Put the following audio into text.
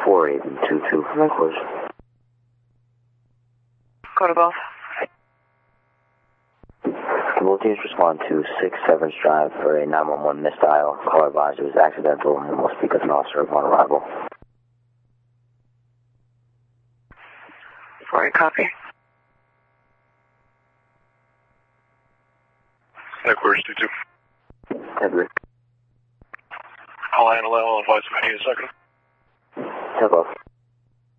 4822 from enclosure. Go to both. Both teams respond to 6 Severance Drive for a 911 missed dial. Call advised it was accidental and will speak with an officer upon arrival. 4-8 copy. Headquarters 2-2. Headquarters. I'll handle that. I'll advise if I need a second. Tip off.